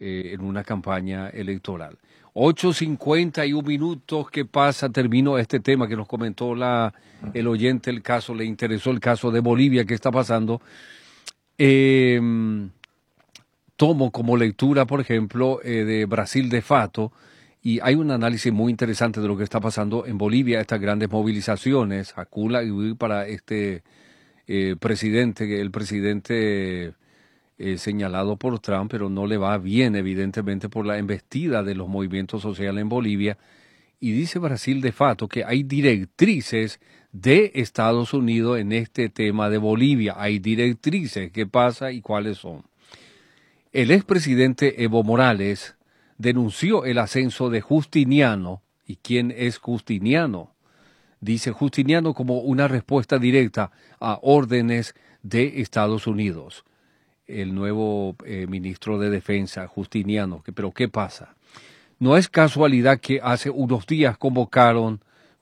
en una campaña electoral. 8:51, ¿qué pasa? Termino este tema que nos comentó el oyente, el caso, le interesó el caso de Bolivia, ¿qué está pasando? Tomo como lectura, por ejemplo, de Brasil de Fato, y hay un análisis muy interesante de lo que está pasando en Bolivia, estas grandes movilizaciones, Jacula y para presidente, el presidente señalado por Trump, pero no le va bien, evidentemente, por la embestida de los movimientos sociales en Bolivia. Y dice Brasil de Fato que hay directrices de Estados Unidos en este tema de Bolivia. Hay directrices. ¿Qué pasa y cuáles son? El expresidente Evo Morales denunció el ascenso de Justiniano. ¿Y quién es Justiniano? Dice Justiniano como una respuesta directa a órdenes de Estados Unidos. El nuevo ministro de Defensa, Justiniano. Pero ¿qué pasa? No es casualidad que hace unos días convocaran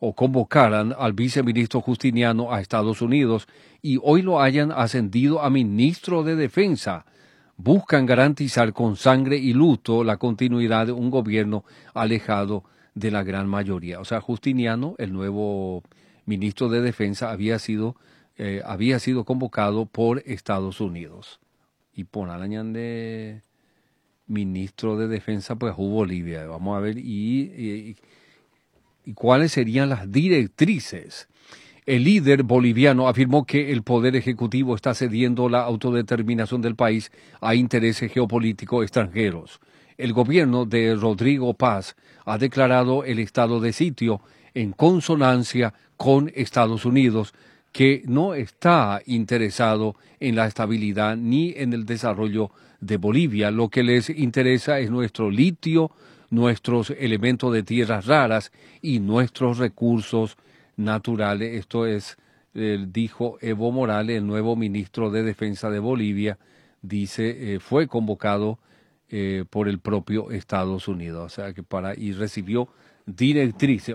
al viceministro Justiniano a Estados Unidos y hoy lo hayan ascendido a ministro de Defensa. Buscan garantizar con sangre y luto la continuidad de un gobierno alejado de la gran mayoría. O sea, Justiniano, el nuevo ministro de Defensa, había sido convocado por Estados Unidos. Y por añadir de ministro de Defensa, pues Bolivia. Vamos a ver y cuáles serían las directrices. El líder boliviano afirmó que el poder ejecutivo está cediendo la autodeterminación del país a intereses geopolíticos extranjeros. El gobierno de Rodrigo Paz ha declarado el estado de sitio en consonancia con Estados Unidos, que no está interesado en la estabilidad ni en el desarrollo de Bolivia. Lo que les interesa es nuestro litio, nuestros elementos de tierras raras y nuestros recursos naturales. Esto es, dijo Evo Morales, el nuevo ministro de Defensa de Bolivia, dice, fue convocado por el propio Estados Unidos. O sea que y recibió directrices.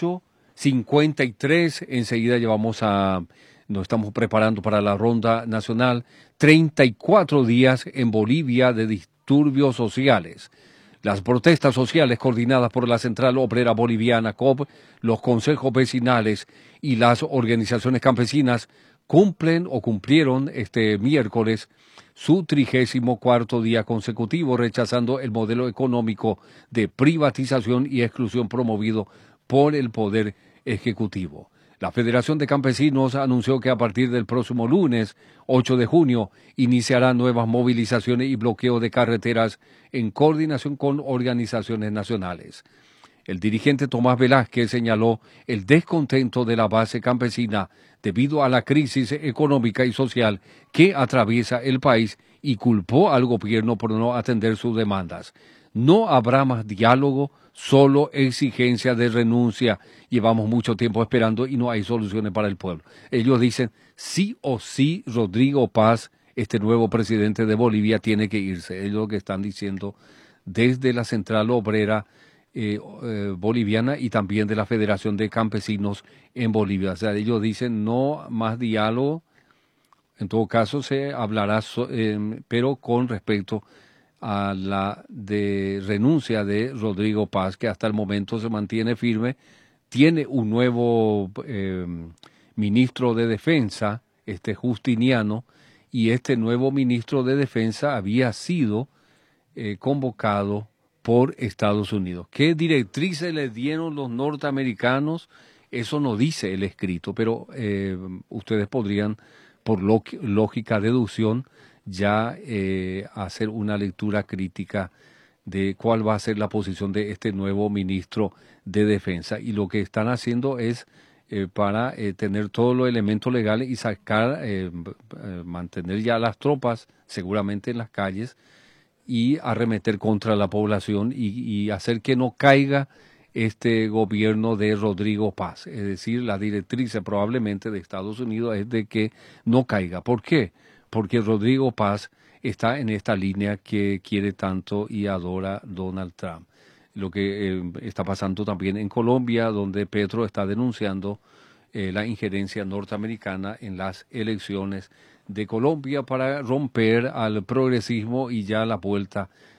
8:53, enseguida nos estamos preparando para la ronda nacional. 34 días en Bolivia de disturbios sociales. Las protestas sociales coordinadas por la Central Obrera Boliviana, COB, los consejos vecinales y las organizaciones campesinas cumplieron este miércoles su 34º día consecutivo, rechazando el modelo económico de privatización y exclusión promovido por el Poder Ejecutivo. La Federación de Campesinos anunció que a partir del próximo lunes, 8 de junio, iniciará nuevas movilizaciones y bloqueo de carreteras en coordinación con organizaciones nacionales. El dirigente Tomás Velázquez señaló el descontento de la base campesina debido a la crisis económica y social que atraviesa el país y culpó al gobierno por no atender sus demandas. No habrá más diálogo, solo exigencia de renuncia. Llevamos mucho tiempo esperando y no hay soluciones para el pueblo. Ellos dicen, sí o sí, Rodrigo Paz, este nuevo presidente de Bolivia, tiene que irse. Es lo que están diciendo desde la Central Obrera boliviana y también de la Federación de Campesinos en Bolivia. O sea, ellos dicen, no más diálogo. En todo caso, se hablará, pero con respecto a la de renuncia de Rodrigo Paz, que hasta el momento se mantiene firme. Tiene un nuevo ministro de Defensa, Justiniano, y este nuevo ministro de Defensa había sido convocado por Estados Unidos. ¿Qué directrices le dieron los norteamericanos? Eso no dice el escrito, pero ustedes podrían, por lógica deducción, ya hacer una lectura crítica de cuál va a ser la posición de este nuevo ministro de Defensa. Y lo que están haciendo es para tener todos los elementos legales y mantener ya las tropas seguramente en las calles y arremeter contra la población y hacer que no caiga este gobierno de Rodrigo Paz. Es decir, la directriz probablemente de Estados Unidos es de que no caiga. ¿Por qué? Porque Rodrigo Paz está en esta línea que quiere tanto y adora Donald Trump. Lo que está pasando también en Colombia, donde Petro está denunciando la injerencia norteamericana en las elecciones de Colombia para romper al progresismo y ya la vuelta